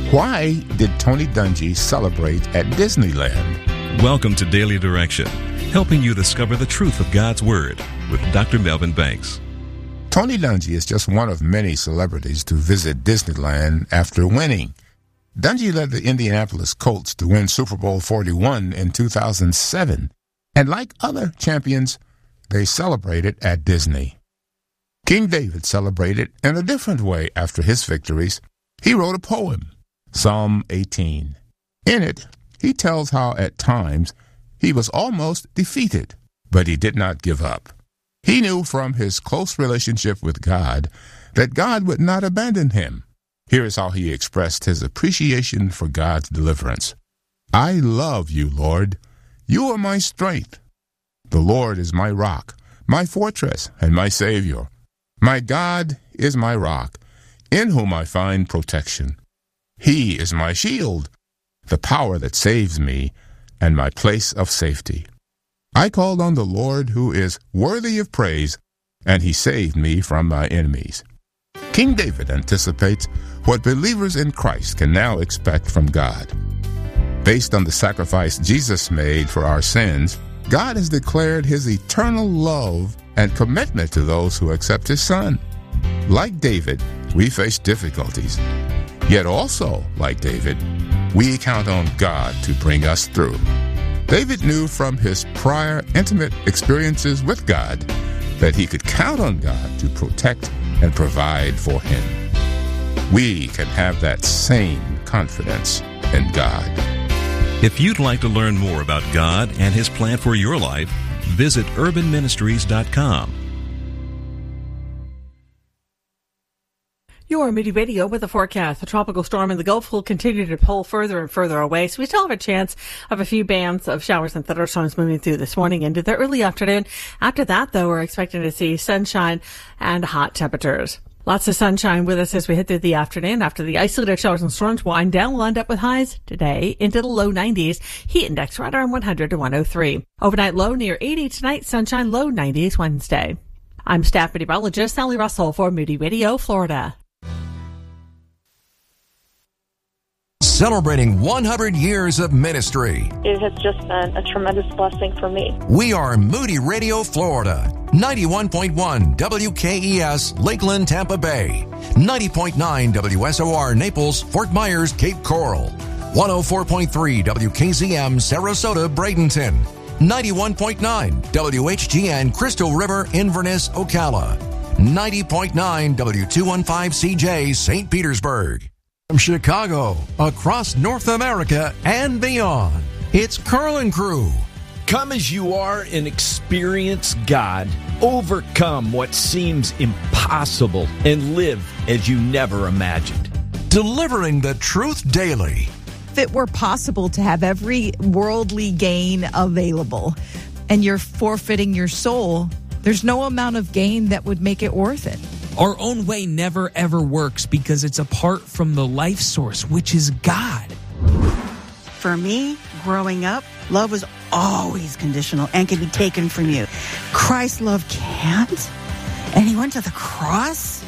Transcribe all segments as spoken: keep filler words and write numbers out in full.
Why did Tony Dungy celebrate at Disneyland? Welcome to Daily Direction, helping you discover the truth of God's Word with Doctor Melvin Banks. Tony Dungy is just one of many celebrities to visit Disneyland after winning. Dungy led the Indianapolis Colts to win Super Bowl forty-one in two thousand seven, and like other champions, they celebrated at Disney. King David celebrated in a different way after his victories. He wrote a poem, Psalm eighteen. In it, he tells how at times he was almost defeated, but he did not give up. He knew from his close relationship with God that God would not abandon him. Here is how he expressed his appreciation for God's deliverance. I love you, Lord. You are my strength. The Lord is my rock, my fortress, and my Savior. My God is my rock, in whom I find protection. He is my shield, the power that saves me, and my place of safety. I called on the Lord who is worthy of praise, and he saved me from my enemies. King David anticipates what believers in Christ can now expect from God. Based on the sacrifice Jesus made for our sins, God has declared his eternal love and commitment to those who accept his Son. Like David, we face difficulties. Yet also, like David, we count on God to bring us through. David knew from his prior intimate experiences with God that he could count on God to protect and provide for him. We can have that same confidence in God. If you'd like to learn more about God and his plan for your life, visit urban ministries dot com. Your Moody Radio with a forecast. The tropical storm in the Gulf will continue to pull further and further away, so we still have a chance of a few bands of showers and thunderstorms moving through this morning into the early afternoon. After that, though, we're expecting to see sunshine and hot temperatures. Lots of sunshine with us as we head through the afternoon. After the isolated showers and storms wind down, we'll end up with highs today into the low nineties. Heat index right around one hundred to one oh three. Overnight low near eighty tonight. Sunshine low nineties Wednesday. I'm staff meteorologist Sally Russell for Moody Radio, Florida. Celebrating one hundred years of ministry. It has just been a tremendous blessing for me. We are Moody Radio, Florida. ninety-one point one W K E S, Lakeland, Tampa Bay. ninety point nine W S O R, Naples, Fort Myers, Cape Coral. one oh four point three W K Z M, Sarasota, Bradenton. ninety-one point nine W H G N, Crystal River, Inverness, Ocala. ninety point nine W two fifteen C J, Saint Petersburg. From Chicago, across North America and beyond, it's Carl and Crew. Come as you are and experience God. Overcome what seems impossible and live as you never imagined. Delivering the truth daily. If it were possible to have every worldly gain available and you're forfeiting your soul, there's no amount of gain that would make it worth it. Our own way never, ever works because it's apart from the life source, which is God. For me, growing up, love was always conditional and can be taken from you. Christ's love can't. And he went to the cross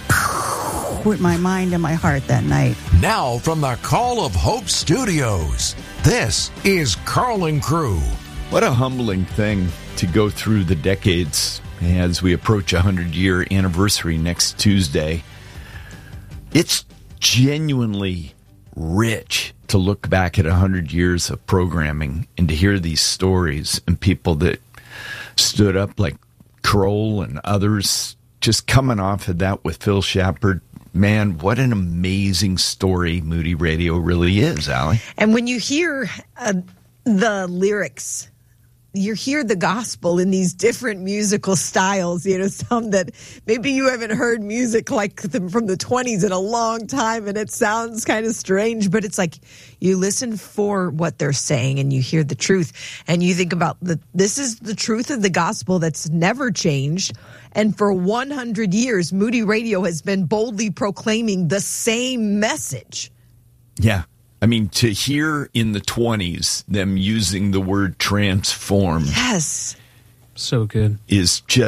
with my mind and my heart that night. Now from the Call of Hope Studios, this is Carl and Crew. What a humbling thing to go through the decades as we approach a hundred-year anniversary next Tuesday. It's genuinely rich to look back at a hundred years of programming and to hear these stories and people that stood up like Kroll and others just coming off of that with Phil Shepard. Man, what an amazing story Moody Radio really is, Allie. And when you hear uh, the lyrics, you hear the gospel in these different musical styles, you know, some that maybe you haven't heard music like them from the twenties in a long time, and it sounds kind of strange, but it's like you listen for what they're saying and you hear the truth and you think about the, this is the truth of the gospel that's never changed. And for one hundred years, Moody Radio has been boldly proclaiming the same message. Yeah. I mean, to hear in the twenties them using the word transform. Yes. So good. Is just